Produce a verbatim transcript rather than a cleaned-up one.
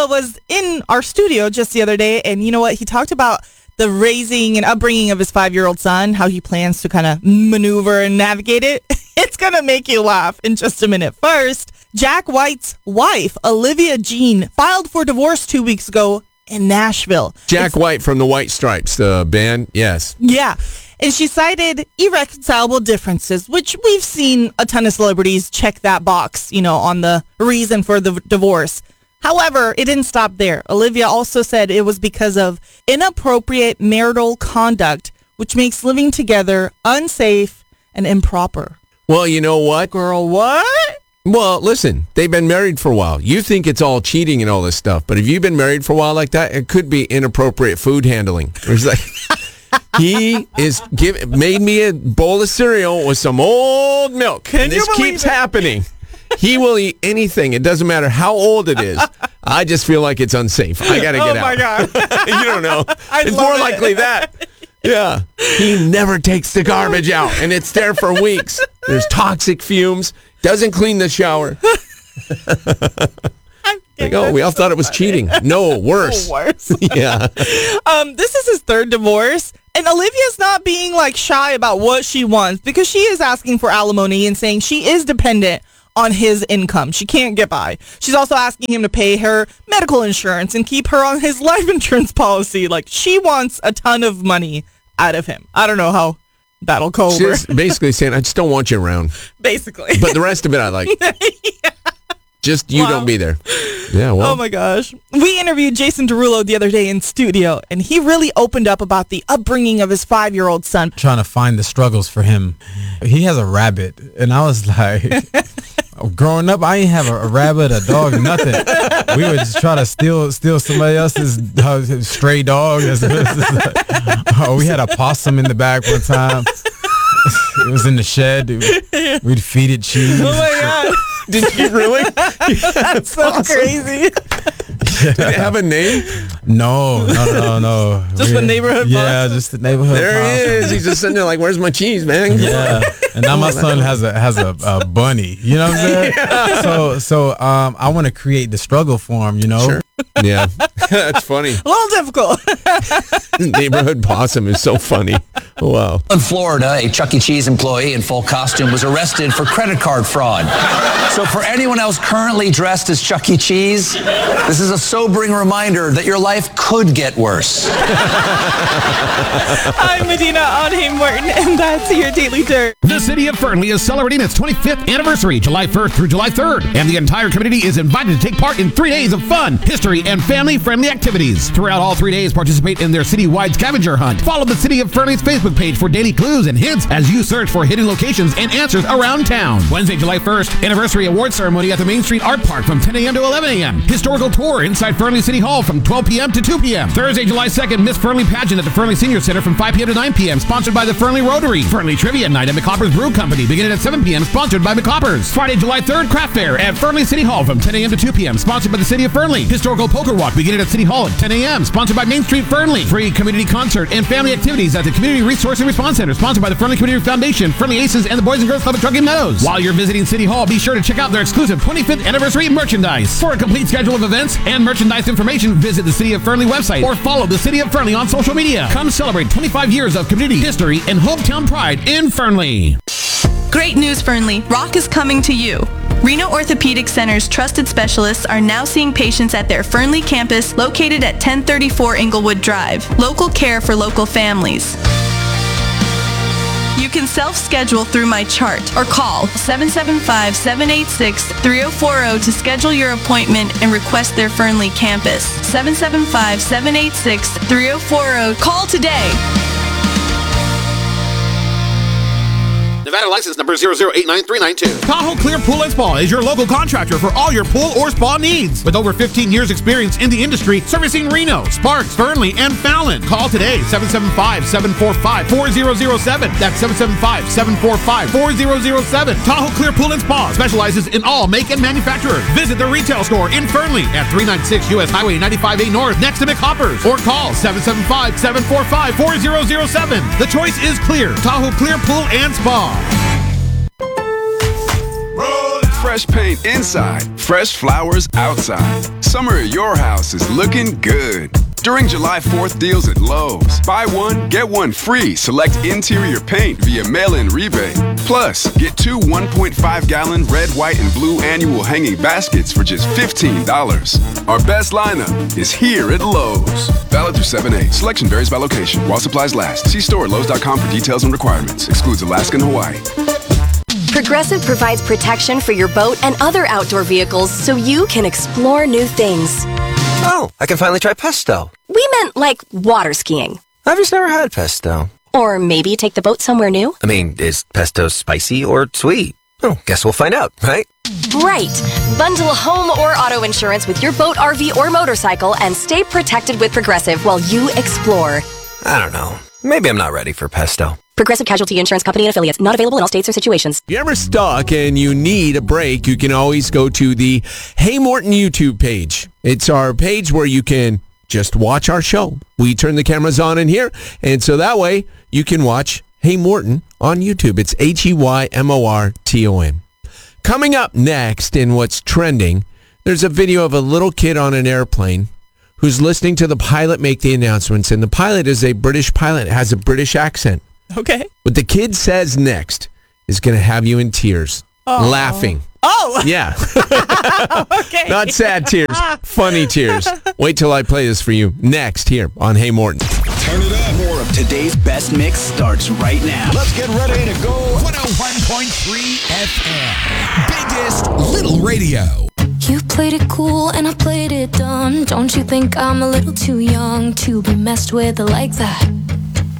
Derulo was in our studio just the other day, and you know what? He talked about the raising and upbringing of his five-year-old son, how he plans to kind of maneuver and navigate it. It's going to make you laugh in just a minute. First, Jack White's wife, Olivia Jean, filed for divorce two weeks ago in Nashville. Jack it's, White from the White Stripes, the band, yes. Yeah. And she cited irreconcilable differences, which we've seen a ton of celebrities check that box, you know, on the reason for the divorce. However, it didn't stop there. Olivia also said it was because of inappropriate marital conduct, which makes living together unsafe and improper. Well, you know what? Girl, what? Well, listen, they've been married for a while. You think it's all cheating and all this stuff, but if you've been married for a while like that, it could be inappropriate food handling. It's like... He is give made me a bowl of cereal with some old milk. Can and this you believe keeps it? happening. He will eat anything. It doesn't matter how old it is. I just feel like it's unsafe. I got to get oh out. my God. You don't know. I it's love more it. likely that. Yeah. He never takes the garbage out, and it's there for weeks. There's toxic fumes. Doesn't clean the shower. Like, oh, we all thought it was cheating. No, worse. Oh, worse. Yeah. Um, this is his third divorce, and Olivia's not being like shy about what she wants because she is asking for alimony and saying she is dependent on his income. She can't get by. She's also asking him to pay her medical insurance and keep her on his life insurance policy. Like, she wants a ton of money out of him. I don't know how that'll go over. She's basically saying, I just don't want you around. Basically. But the rest of it I like. Yeah. Just you Wow. don't be there. Yeah, well. Oh my gosh. We interviewed Jason Derulo the other day in studio, and he really opened up about the upbringing of his five-year-old son. Trying to find the struggles for him. He has a rabbit, and I was like, growing up, I ain't have a, a rabbit, a dog, nothing. We would just try to steal steal somebody else's uh, stray dog. Oh, we had a possum in the back one time. It was in the shed. We'd feed it cheese. Oh my God. Did you really? That's so Awesome. crazy. Did it have a name? No, no, no, no. Just the neighborhood Yeah, possum? just the neighborhood There he possum. is. He's just sitting there like, where's my cheese, man? Yeah, and now my son has a has a, a bunny. You know what I'm saying? Yeah. So so um, I want to create the struggle for him. You know. Sure. Yeah. That's funny. A little difficult. Neighborhood possum is so funny. Wow. In Florida, a Chuck E. Cheese employee in full costume was arrested for credit card fraud. So for anyone else currently dressed as Chuck E. Cheese, this is a sobering reminder that your life could get worse. I'm Medina Onheim Martin, and that's your Daily Dirt. The city of Fernley is celebrating its twenty-fifth anniversary, July first through July third, and the entire community is invited to take part in three days of fun, history, and family-friendly activities. Throughout all three days, participate in their citywide scavenger hunt. Follow the City of Fernley's Facebook page for daily clues and hints as you search for hidden locations and answers around town. Wednesday, July first, anniversary award ceremony at the Main Street Art Park from ten a.m. to eleven a.m. Historical tour inside Fernley City Hall from twelve p.m. to two p.m. Thursday, July second, Miss Fernley pageant at the Fernley Senior Center from five p.m. to nine p.m. sponsored by the Fernley Rotary. Fernley Trivia Night at McCopper's Brew Company beginning at seven p.m. sponsored by McCopper's. Friday, July third, Craft Fair at Fernley City Hall from ten a.m. to two p.m. sponsored by the City of Fernley. Historical Poker Walk beginning at City Hall at ten a.m. sponsored by Main Street Fernley. Free community concert and family activities at the Community Resource and Response Center sponsored by the Fernley Community Foundation, Fernley Aces, and the Boys and Girls Club at Truckee Meadows. While you're visiting City Hall, be sure to check out their exclusive twenty-fifth anniversary merchandise. For a complete schedule of events and merchandise information, visit the City of Fernley website or follow the City of Fernley on social media. Come celebrate twenty-five years of community history and hometown pride in Fernley. Great news, Fernley. Rock is coming to you. Reno Orthopedic Center's trusted specialists are now seeing patients at their Fernley campus located at ten thirty-four Inglewood Drive. Local care for local families. You can self-schedule through My Chart or call seven seven five, seven eight six, three zero four zero to schedule your appointment and request their Fernley campus. seven seven five, seven eight six, three zero four zero. Call today. Nevada license number zero zero eight nine three nine two. Tahoe Clear Pool and Spa is your local contractor for all your pool or spa needs. With over fifteen years experience in the industry, servicing Reno, Sparks, Fernley, and Fallon. Call today, seven seven five, seven four five, four zero zero seven. That's seven seven five, seven four five, four zero zero seven. Tahoe Clear Pool and Spa specializes in all make and manufacturers. Visit the retail store in Fernley at three ninety-six U S Highway ninety-five A North next to McHoppers. Or call seven seven five, seven four five, four zero zero seven. The choice is clear. Tahoe Clear Pool and Spa. Fresh paint inside, fresh flowers outside. Summer at your house is looking good. During July fourth deals at Lowe's, buy one, get one free select interior paint via mail-in rebate. Plus, get two one point five gallon red, white, and blue annual hanging baskets for just fifteen dollars. Our best lineup is here at Lowe's. Valid through seven eight. Selection varies by location while supplies last. See store at Lowe's dot com for details and requirements. Excludes Alaska and Hawaii. Progressive provides protection for your boat and other outdoor vehicles so you can explore new things. Oh, I can finally try pesto. We meant like water skiing. I've just never had pesto. Or maybe take the boat somewhere new. I mean, is pesto spicy or sweet? Oh, guess we'll find out, right? Right. Bundle home or auto insurance with your boat, R V, or motorcycle and stay protected with Progressive while you explore. I don't know. Maybe I'm not ready for pesto. Progressive Casualty Insurance Company and Affiliates. Not available in all states or situations. If you're ever stuck and you need a break, you can always go to the Hey Morton YouTube page. It's our page where you can just watch our show. We turn the cameras on in here, and so that way you can watch Hey Morton on YouTube. It's H E Y M O R T O N. Coming up next in what's trending, there's a video of a little kid on an airplane who's listening to the pilot make the announcements, and the pilot is a British pilot, has a British accent. Okay. What the kid says next is going to have you in tears, oh. laughing. Oh! Yeah. Okay. Not sad tears, funny tears. Wait till I play this for you next here on Hey Morton. Turn it up. More of today's best mix starts right now. Let's get ready to go. one oh one point three F M. Biggest Little Radio. You played it cool and I played it dumb. Don't you think I'm a little too young to be messed with like that?